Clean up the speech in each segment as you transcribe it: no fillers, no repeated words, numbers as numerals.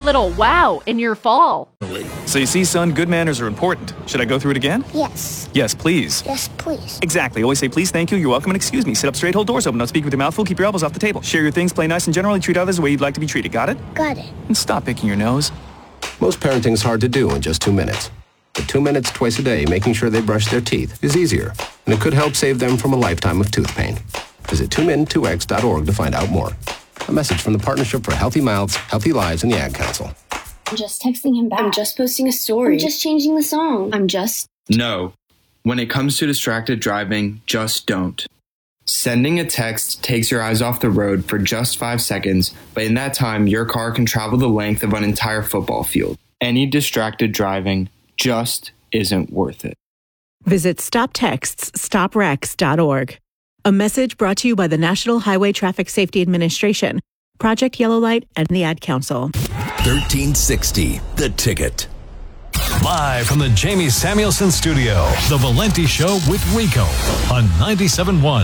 little wow in your fall. So you see, son, good manners are important. Should I go through it again? Yes. Yes, please. Yes, please. Exactly. Always say please, thank you, you're welcome, and excuse me. Sit up straight, hold doors open. Don't speak with your mouth full. Keep your elbows off the table. Share your things, play nice, and generally treat others the way you'd like to be treated. Got it? Got it. And stop picking your nose. Most parenting's hard to do in just 2 minutes. But 2 minutes twice a day making sure they brush their teeth is easier, and it could help save them from a lifetime of tooth pain. Visit 2min2x.org to find out more. A message from the Partnership for Healthy Mouths, Healthy Lives, and the Ad Council. I'm just texting him back. I'm just posting a story. I'm just changing the song. No. When it comes to distracted driving, just don't. Sending a text takes your eyes off the road for just 5 seconds, but in that time, your car can travel the length of an entire football field. Any distracted driving just isn't worth it. Visit StopTextsStopWrecks.org. A message brought to you by the National Highway Traffic Safety Administration, Project Yellow Light, and the Ad Council. 1360, The Ticket. Live from the Jamie Samuelson Studio, The Valenti Show with Rico on 97.1.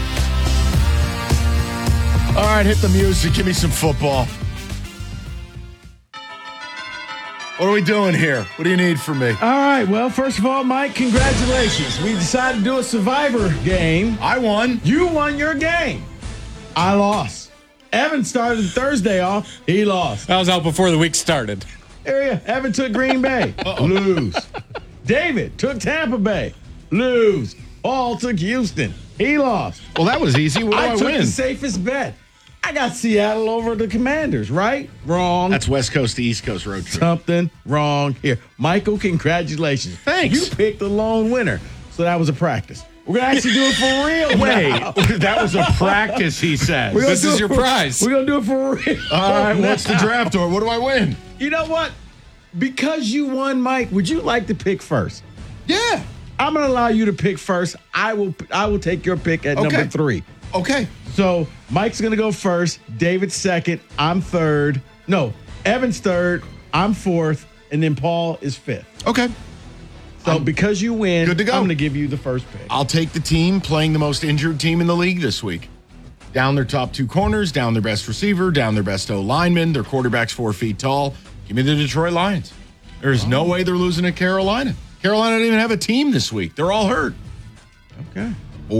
All right, hit the music. Give me some football. What are we doing here? What do you need from me? All right. Well, first of all, Mike, congratulations. We decided to do a Survivor game. I won. You won your game. I lost. Evan started Thursday off. He lost. I was out before the week started. Area. Evan took Green Bay. Lose. David took Tampa Bay. Lose. Paul took Houston. He lost. Well, that was easy. What do I took win? the safest bet. I got Seattle over the Commanders, right? Wrong. That's West Coast to East Coast road trip. Something wrong here. Michael, congratulations. Thanks. You picked the lone winner, so that was a practice. We're going to actually do it for real. Wait, that was a practice, he says. This is your prize. We're going to do it for real. All right, what's the draft order? What do I win? You know what? Because you won, Mike, would you like to pick first? Yeah. I'm going to allow you to pick first. I will take your pick at number 3. Okay. So Mike's going to go first. David's second. I'm third. No, Evan's third. I'm fourth. And then Paul is fifth. Okay. So because you win, good to go. I'm going to give you the first pick. I'll take the team playing the most injured team in the league this week. Down their top 2 corners, down their best receiver, down their best O-lineman, their quarterback's 4 feet tall. Give me the Detroit Lions. There's no way they're losing to Carolina. Carolina didn't even have a team this week. They're all hurt. Okay.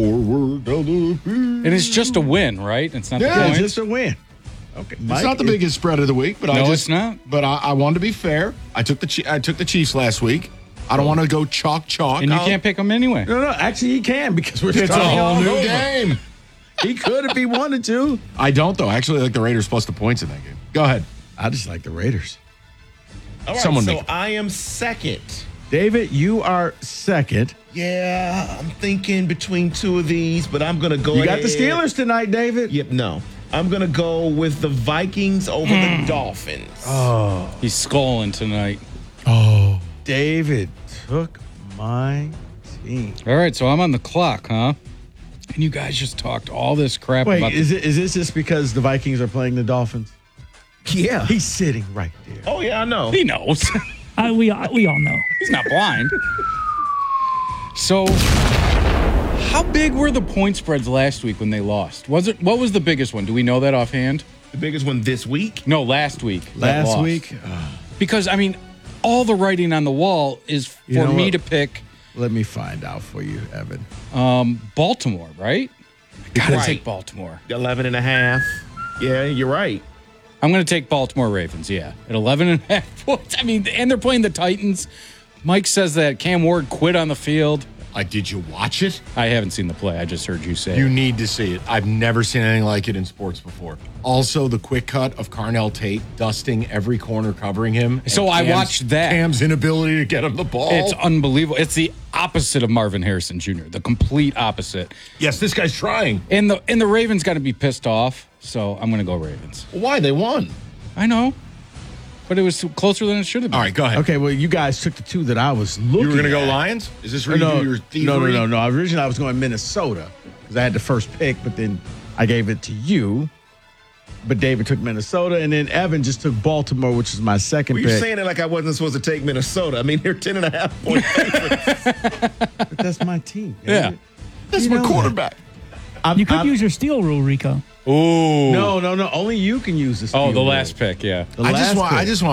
And it's just a win, right? It's not the Yeah, points. just a win. Okay. It's not the biggest spread of the week, but it's not. But I wanted to be fair. I took the Chiefs last week. I don't want to go chalk. And you can't pick them anyway. No, actually he can because we're It's a starting whole all new over. game. He could if he wanted to. I don't, though. I actually like the Raiders plus the points in that game. Go ahead. I just like the Raiders. All right, Someone so make it. I am second. David, you are second. Yeah, I'm thinking between two of these, but I'm going to go You ahead. got the Steelers tonight, David. Yep, no. I'm going to go with the Vikings over the Dolphins. Oh. He's sculling tonight. Oh. David took my team. All right, so I'm on the clock, huh? And you guys just talked all this crap Wait, about is this just because the Vikings are playing the Dolphins? Yeah. He's sitting right there. Oh, yeah, I know. He knows. We all know. He's not blind. So, how big were the point spreads last week when they lost? What was the biggest one? Do we know that offhand? The biggest one this week? No, last week. Last week? Because, I mean, all the writing on the wall is for me to pick. Let me find out for you, Evan. Baltimore, right? I gotta take Baltimore. 11.5. Yeah, you're right. I'm going to take Baltimore Ravens, yeah. At 11.5 points. I mean, and they're playing the Titans. Mike says that Cam Ward quit on the field. Did you watch it? I haven't seen the play. I just heard you say You it. need to see it. I've never seen anything like it in sports before. Also, the quick cut of Carnell Tate dusting every corner covering him. So I watched that. Cam's inability to get him the ball. It's unbelievable. It's the opposite of Marvin Harrison Jr., the complete opposite. Yes, this guy's trying. And the Ravens got to be pissed off, so I'm going to go Ravens. Why? They won. I know. But it was closer than it should have been. All right, go ahead. Okay, well, you guys took the two that I was looking at. You were going to go Lions? Is this where you do your thievery? No. Originally, I was going Minnesota because I had the first pick, but then I gave it to you. But David took Minnesota, and then Evan just took Baltimore, which is my second Well, pick. you're saying it like I wasn't supposed to take Minnesota. I mean, they're 10.5 point favorites. But that's my team. Yeah. David. That's You my know quarterback. You could use your steal rule, Rico. Ooh. No. Only you can use this. Oh, the last pick, yeah. The last I just want